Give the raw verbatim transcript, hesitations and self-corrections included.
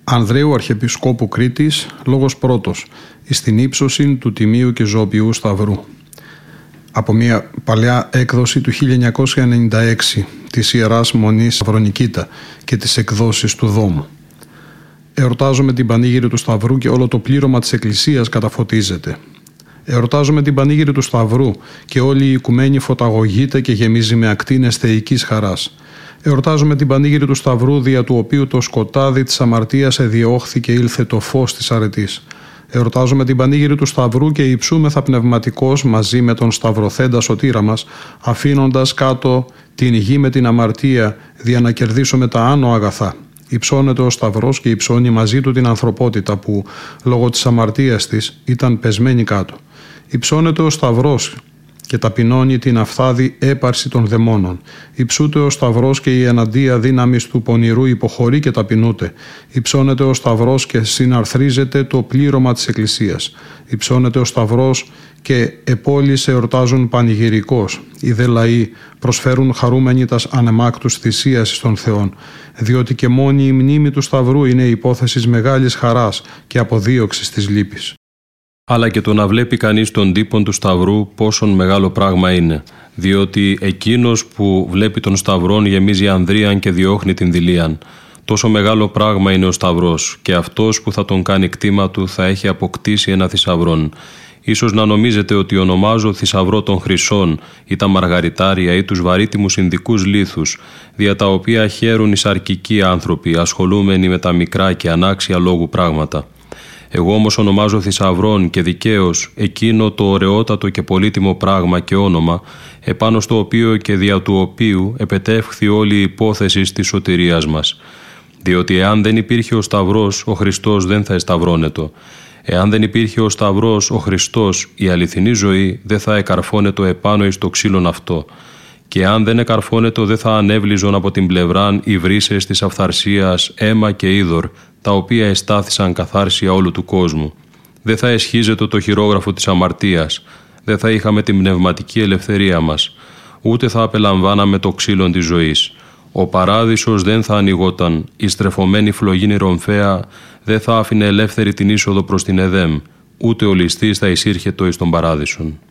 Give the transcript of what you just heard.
Ανδρέου Αρχιεπισκόπου Κρήτης, λόγος πρώτος, εις την ύψωση του Τιμίου και Ζωοποιού Σταυρού. Από μια παλιά έκδοση του χίλια εννιακόσια ενενήντα έξι της Ιεράς Μονής Σταυρονικήτα και της εκδόσης του Δόμου. Εορτάζουμε την Πανήγυρη του Σταυρού και όλο το πλήρωμα της Εκκλησίας καταφωτίζεται. Εορτάζουμε την Πανήγυρη του Σταυρού και όλη η οικουμένη φωταγωγείται και γεμίζει με ακτίνες θεϊκής χαράς. Εορτάζουμε την Πανήγυρη του Σταυρού, δια του οποίου το σκοτάδι της αμαρτίας εδιώχθη και ήλθε το φως της αρετής. Εορτάζουμε την Πανήγυρη του Σταυρού και υψούμεθα πνευματικώς μαζί με τον σταυροθέντα σωτήρα μας, αφήνοντας κάτω την γη με την αμαρτία, δια να κερδίσουμε τα άνω αγαθά. Υψώνεται ο Σταυρός και υψώνει μαζί του την ανθρωπότητα που, λόγω της αμαρτίας της, ήταν πεσμένη κάτω. Υψώνεται ο Σταυρός και ταπεινώνει την αφθάδη έπαρση των δαιμόνων. Υψούται ο Σταυρός και η εναντία δύναμης του πονηρού υποχωρεί και ταπεινούται. Υψώνεται ο Σταυρός και συναρθρίζεται το πλήρωμα της Εκκλησίας. Υψώνεται ο Σταυρός και επόλεις εορτάζουν πανηγυρικώς. Οι δε λαοί προσφέρουν χαρούμενοι τας ανεμάκτους θυσίας των Θεών, διότι και μόνη η μνήμη του Σταυρού είναι υπόθεσης μεγάλης χαράς και αποδίωξης της λύπης. Αλλά και το να βλέπει κανείς τον τύπον του Σταυρού πόσον μεγάλο πράγμα είναι, διότι εκείνος που βλέπει τον Σταυρόν γεμίζει ανδρίαν και διώχνει την δειλίαν. Τόσο μεγάλο πράγμα είναι ο Σταυρός και αυτός που θα τον κάνει κτήμα του θα έχει αποκτήσει ένα θησαυρόν. Ίσως να νομίζετε ότι ονομάζω θησαυρό των χρυσών ή τα μαργαριτάρια ή τους βαρύτιμους ινδικούς λίθους, δια τα οποία χαίρουν οι σαρκικοί άνθρωποι ασχολούμενοι με τα μικρά και ανάξια λόγου πράγματα. Εγώ όμως ονομάζω θησαυρών και δικαίως εκείνο το ωραιότατο και πολύτιμο πράγμα και όνομα, επάνω στο οποίο και δια του οποίου επετεύχθη όλη η υπόθεση της σωτηρίας μας. Διότι εάν δεν υπήρχε ο Σταυρός, ο Χριστός δεν θα εσταυρώνετο. Εάν δεν υπήρχε ο Σταυρός, ο Χριστός, η αληθινή ζωή δεν θα εκαρφώνετο επάνω εις το ξύλον αυτό. Και αν δεν εκαρφώνετο δεν θα ανέβλυζον από την πλευράν οι βρύσες της αυθαρσίας, αίμα και είδωρ, τα οποία εστάθησαν καθάρσια όλου του κόσμου. Δεν θα εσχίζετο το χειρόγραφο της αμαρτίας, δεν θα είχαμε την πνευματική ελευθερία μας, ούτε θα απελαμβάναμε το ξύλον της ζωής. Ο παράδεισος δεν θα ανοιγόταν, η στρεφωμένη φλογίνη ρομφαία δεν θα άφηνε ελεύθερη την είσοδο προς την Εδέμ, ούτε ο ληστής θα εισήρχετο εις τον παράδεισον.